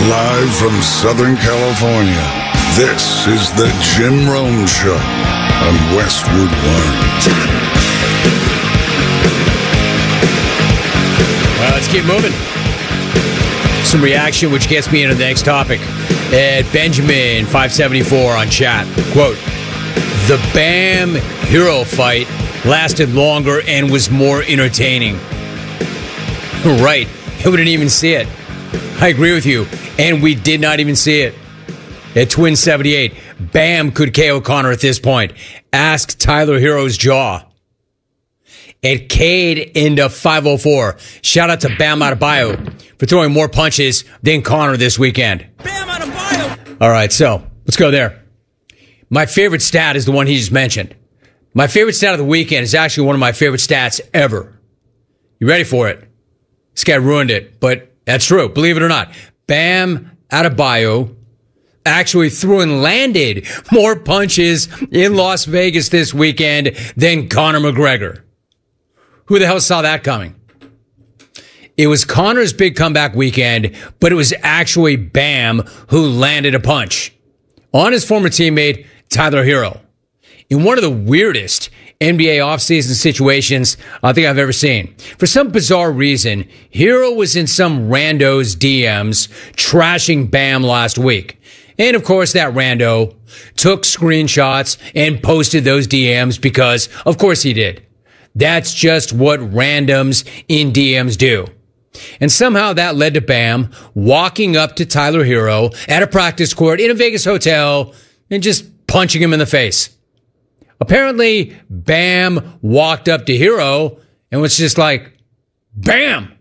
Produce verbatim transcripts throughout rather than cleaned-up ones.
Live from Southern California, this is the Jim Rome Show on Westwood One. Well, let's keep moving. Some reaction, which gets me into the next topic. At Benjamin five seventy-four on chat, quote, "The Bam Hero fight lasted longer and was more entertaining." Right. We didn't even see it. I agree with you. And we did not even see it. At Twin seventy-eight, Bam could K O Conor at this point. Ask Tyler Hero's jaw. At Cade into five oh four, shout out to Bam Adebayo for throwing more punches than Conor this weekend. Bam Adebayo! All right, so let's go there. My favorite stat is the one he just mentioned. My favorite stat of the weekend is actually one of my favorite stats ever. You ready for it? This guy ruined it, but that's true. Believe it or not. Bam Adebayo actually threw and landed more punches in Las Vegas this weekend than Conor McGregor. Who the hell saw that coming? It was Conor's big comeback weekend, but it was actually Bam who landed a punch on his former teammate, Tyler Hero, in one of the weirdest N B A offseason situations I think I've ever seen. For some bizarre reason, Hero was in some rando's D Ms trashing Bam last week. And of course, that rando took screenshots and posted those D Ms because, of course, he did. That's just what randoms in D Ms do. And somehow that led to Bam walking up to Tyler Hero at a practice court in a Vegas hotel and just punching him in the face. Apparently, Bam walked up to Hero and was just like, Bam!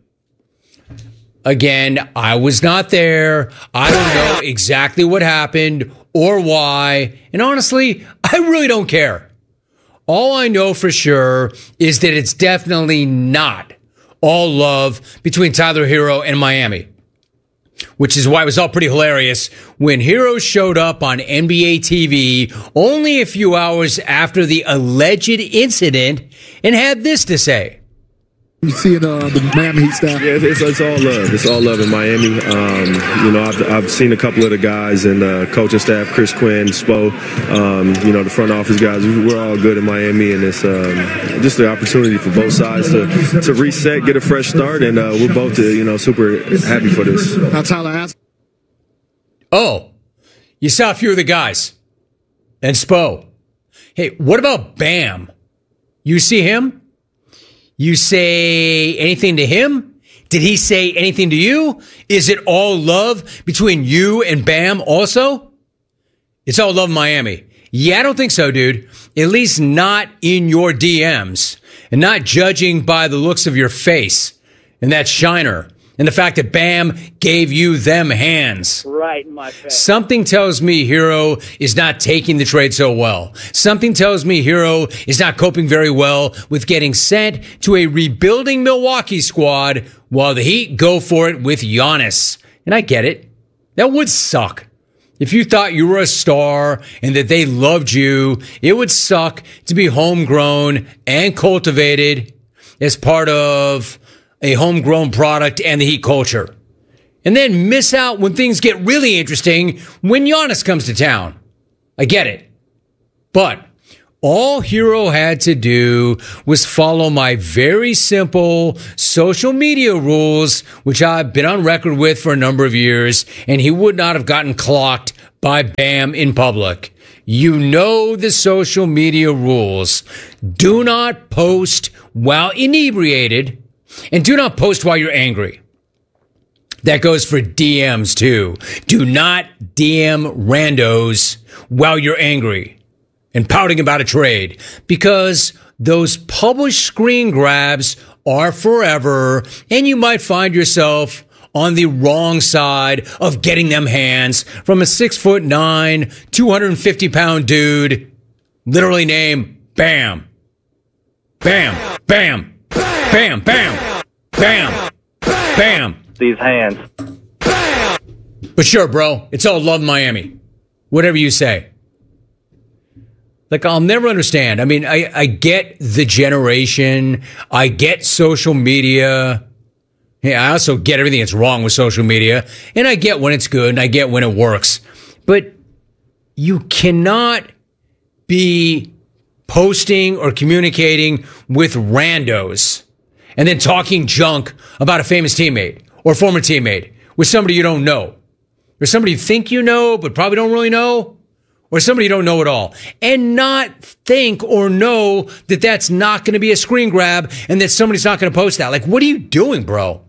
Again, I was not there. I don't know exactly what happened or why. And honestly, I really don't care. All I know for sure is that it's definitely not all love between Tyler Hero and Miami. Which is why it was all pretty hilarious when Hero showed up on N B A T V only a few hours after the alleged incident and had this to say. You see it, uh, the Miami Heat staff? Yeah, it's, it's all love. It's all love in Miami. Um, you know, I've, I've seen a couple of the guys and the uh, coaching staff, Chris Quinn, Spo, um, you know, the front office guys. We're all good in Miami, and it's um, just the opportunity for both sides to, to reset, get a fresh start, and uh, we're both, uh, you know, super happy for this. Now, Tyler asked. Oh, you saw a few of the guys. And Spo. Hey, what about Bam? You see him? You say anything to him? Did he say anything to you? Is it all love between you and Bam also? It's all love in Miami. Yeah, I don't think so, dude. At least not in your D Ms. And not judging by the looks of your face and that shiner. And the fact that Bam gave you them hands. Right in my face. Something tells me Hero is not taking the trade so well. Something tells me Hero is not coping very well with getting sent to a rebuilding Milwaukee squad while the Heat go for it with Giannis. And I get it. That would suck. If you thought you were a star and that they loved you, it would suck to be homegrown and cultivated as part of a homegrown product and the Heat culture. And then miss out when things get really interesting when Giannis comes to town. I get it. But all Hero had to do was follow my very simple social media rules, which I've been on record with for a number of years, and he would not have gotten clocked by Bam in public. You know the social media rules. Do not post while inebriated. And do not post while you're angry. That goes for D Ms too. Do not D M randos while you're angry and pouting about a trade, because those published screen grabs are forever and you might find yourself on the wrong side of getting them hands from a six foot nine, two hundred fifty pound dude, literally named Bam. Bam. Bam. Bam, bam, bam, bam. These hands. But sure, bro, it's all love Miami. Whatever you say. Like, I'll never understand. I mean, I, I get the generation. I get social media. Yeah, I also get everything that's wrong with social media, and I get when it's good, and I get when it works. But you cannot be posting or communicating with randos and then talking junk about a famous teammate or former teammate with somebody you don't know, or somebody you think you know but probably don't really know, or somebody you don't know at all, and not think or know that that's not going to be a screen grab and that somebody's not going to post that. Like, what are you doing, bro?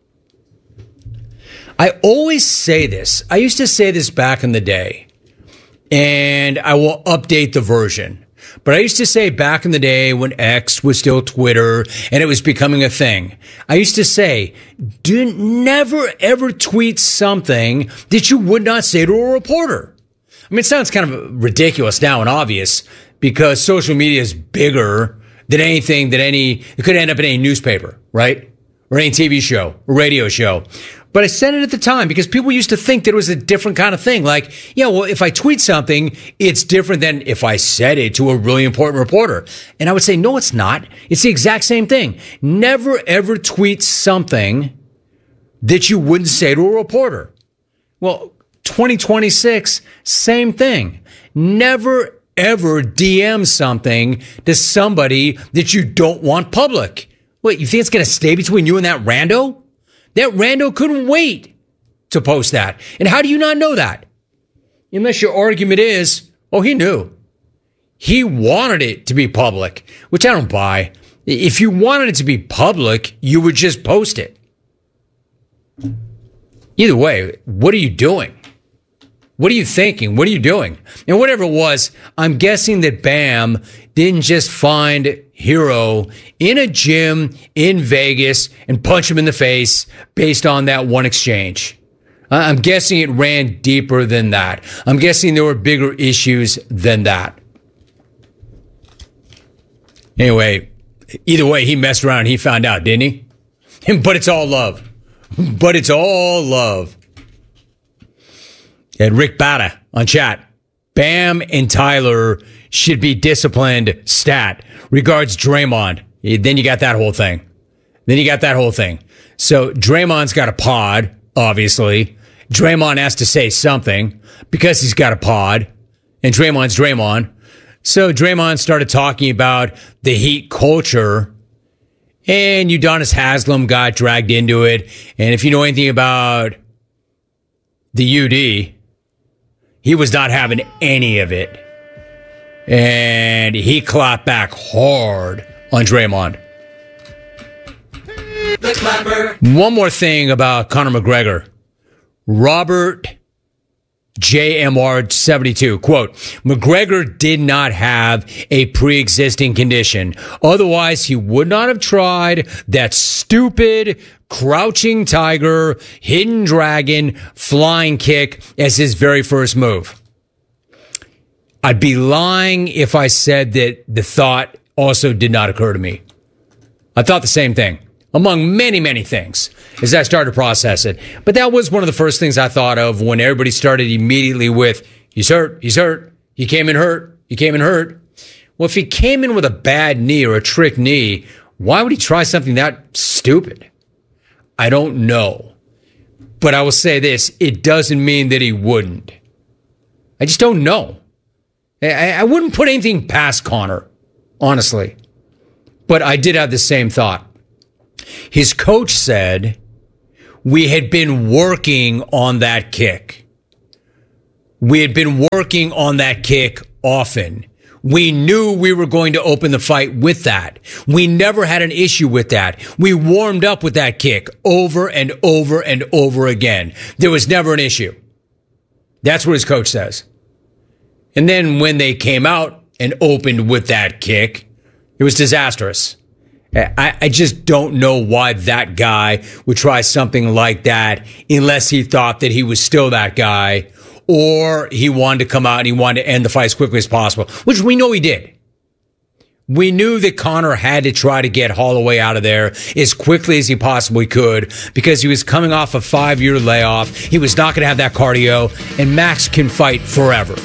I always say this. I used to say this back in the day, and I will update the version. But I used to say back in the day when X was still Twitter and it was becoming a thing, I used to say, do never ever tweet something that you would not say to a reporter. I mean, it sounds kind of ridiculous now and obvious because social media is bigger than anything that any, it could end up in any newspaper, right? Or any T V show or radio show. But I said it at the time because people used to think that it was a different kind of thing. Like, yeah, well, if I tweet something, it's different than if I said it to a really important reporter. And I would say, no, it's not. It's the exact same thing. Never, ever tweet something that you wouldn't say to a reporter. Well, twenty twenty-six, same thing. Never, ever D M something to somebody that you don't want public. Wait, you think it's going to stay between you and that rando? That rando couldn't wait to post that. And how do you not know that? Unless your argument is, oh, he knew. He wanted it to be public, which I don't buy. If you wanted it to be public, you would just post it. Either way, what are you doing? What are you thinking? What are you doing? And whatever it was, I'm guessing that Bam didn't just find Hero in a gym in Vegas and punch him in the face based on that one exchange. I'm guessing it ran deeper than that. I'm guessing there were bigger issues than that. Anyway, either way, he messed around and he found out, didn't he? But it's all love. But it's all love. And Rick Bata on chat. Bam and Tyler should be disciplined stat. Regards Draymond. Then you got that whole thing. Then you got that whole thing. So Draymond's got a pod, obviously. Draymond has to say something because he's got a pod. And Draymond's Draymond. So Draymond started talking about the Heat culture. And Udonis Haslem got dragged into it. And if you know anything about the U D, he was not having any of it. And he clapped back hard on Draymond. One more thing about Conor McGregor. Robert J M R seventy-two, quote, McGregor did not have a pre-existing condition. Otherwise, he would not have tried that stupid crouching tiger, hidden dragon, flying kick as his very first move. I'd be lying if I said that the thought also did not occur to me. I thought the same thing, among many, many things, as I started to process it. But that was one of the first things I thought of when everybody started immediately with, he's hurt, he's hurt, he came in hurt, he came in hurt. Well, if he came in with a bad knee or a trick knee, why would he try something that stupid? I don't know. But I will say this, it doesn't mean that he wouldn't. I just don't know. I, I wouldn't put anything past Conor, honestly. But I did have the same thought. His coach said we had been working on that kick. We had been working on that kick often. We knew we were going to open the fight with that. We never had an issue with that. We warmed up with that kick over and over and over again. There was never an issue. That's what his coach says. And then when they came out and opened with that kick, it was disastrous. I, I just don't know why that guy would try something like that unless he thought that he was still that guy or he wanted to come out and he wanted to end the fight as quickly as possible, which we know he did. We knew that Conor had to try to get Holloway out of there as quickly as he possibly could because he was coming off a five-year layoff. He was not going to have that cardio, and Max can fight forever.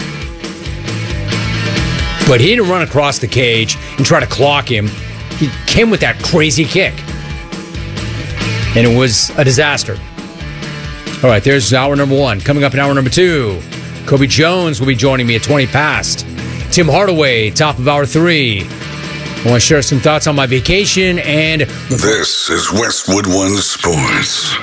But he didn't run across the cage and try to clock him. He came with that crazy kick. and it was a disaster. All right, there's hour number one. Coming up in hour number two, Kobe Jones will be joining me at twenty past. Tim Hardaway, top of hour three. I want to share some thoughts on my vacation and... This is Westwood One Sports.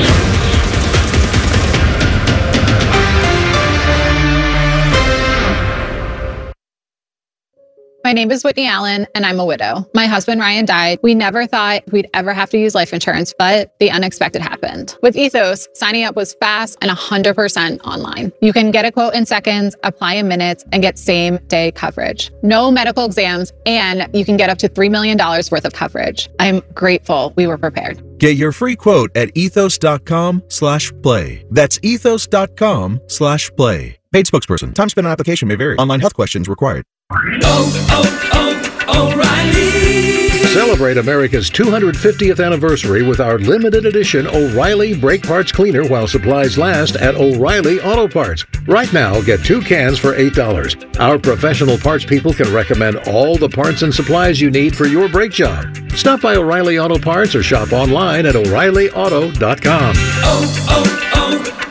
My name is Whitney Allen, and I'm a widow. My husband, Ryan, died. We never thought we'd ever have to use life insurance, but the unexpected happened. With Ethos, signing up was fast and one hundred percent online. You can get a quote in seconds, apply in minutes, and get same-day coverage. No medical exams, and you can get up to three million dollars worth of coverage. I'm grateful we were prepared. Get your free quote at ethos.com slash play. That's ethos.com slash play. Paid spokesperson. Time spent on application may vary. Online health questions required. Oh, oh, oh, O'Reilly! Celebrate America's two hundred fiftieth anniversary with our limited edition O'Reilly Brake Parts Cleaner while supplies last at O'Reilly Auto Parts. Right now, get two cans for eight dollars. Our professional parts people can recommend all the parts and supplies you need for your brake job. Stop by O'Reilly Auto Parts or shop online at O'Reilly Auto dot com. Oh,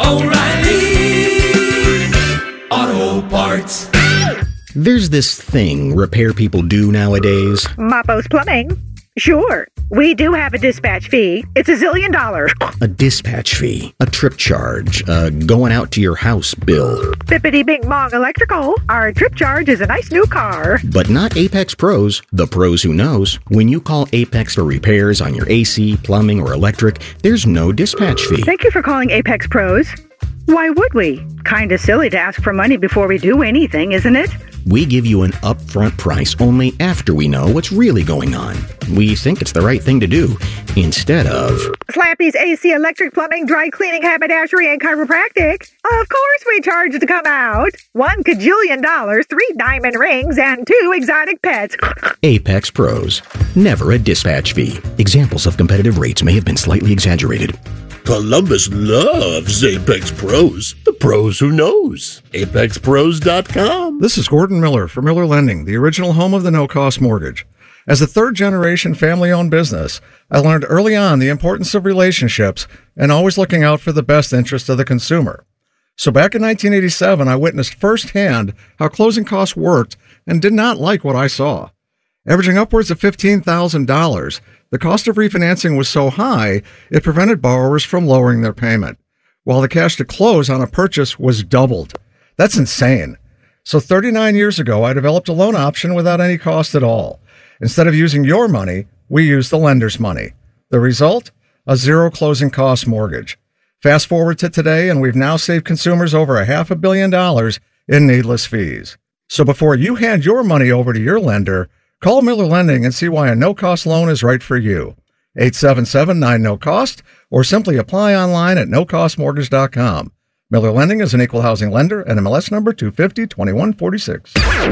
oh, oh, O'Reilly Auto Parts. There's this thing repair people do nowadays. Mapo's Plumbing. Sure, we do have a dispatch fee. It's a zillion dollars. A dispatch fee, a trip charge, a going out to your house bill. Bippity Bing Bong Electrical. Our trip charge is a nice new car. But not Apex Pros, the pros who knows. When you call Apex for repairs on your A C, plumbing, or electric, there's no dispatch fee. Thank you for calling Apex Pros. Why would we? Kinda silly to ask for money before we do anything, isn't it? We give you an upfront price only after we know what's really going on. We think it's the right thing to do, instead of... Slappy's A C, electric, plumbing, dry cleaning, haberdashery, and chiropractic. Of course we charge to come out. One cajillion dollars, three diamond rings, and two exotic pets. Apex Pros. Never a dispatch fee. Examples of competitive rates may have been slightly exaggerated. Columbus loves Apex Pros. The pros who knows. Apex Pros dot com. This is Gordon Miller for Miller Lending, the original home of the no-cost mortgage. As a third-generation family-owned business, I learned early on the importance of relationships and always looking out for the best interest of the consumer. So back in nineteen eighty-seven, I witnessed firsthand how closing costs worked and did not like what I saw. Averaging upwards of fifteen thousand dollars, the cost of refinancing was so high, it prevented borrowers from lowering their payment, while the cash to close on a purchase was doubled. That's insane. So thirty-nine years ago, I developed a loan option without any cost at all. Instead of using your money, we used the lender's money. The result? A zero closing cost mortgage. Fast forward to today, and we've now saved consumers over a half a billion dollars in needless fees. So before you hand your money over to your lender, call Miller Lending and see why a no-cost loan is right for you. eight seven seven nine no cost or simply apply online at no cost mortgage dot com. Miller Lending is an equal housing lender and M L S number two fifty twenty-one forty-six.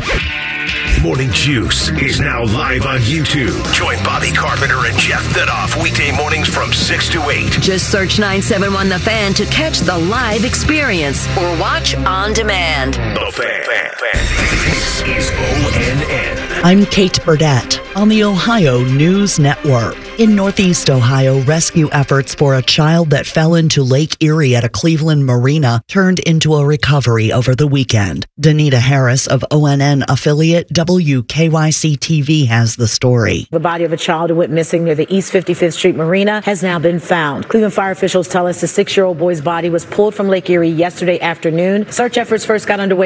Morning Juice is now live on YouTube. Join Bobby Carpenter and Jeff Thidoff weekday mornings from six to eight. Just search nine seven one The Fan to catch the live experience or watch on demand. The Fan. Fan. Fan. This is O N N. I'm Kate Burdett on the Ohio News Network. In Northeast Ohio, rescue efforts for a child that fell into Lake Erie at a Cleveland marina turned into a recovery over the weekend. Danita Harris of O N N affiliate W K Y C T V has the story. The body of a child who went missing near the East fifty-fifth Street Marina has now been found. Cleveland fire officials tell us the six-year-old boy's body was pulled from Lake Erie yesterday afternoon. Search efforts first got underway